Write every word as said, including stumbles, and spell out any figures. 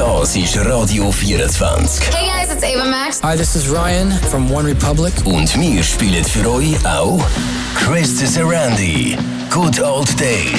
Das ist Radio vierundzwanzig. Hey guys, it's Ava Max. Hi, this is Ryan from One Republic. Und wir spielen für euch auch Chris Sarandi. Good Old Days.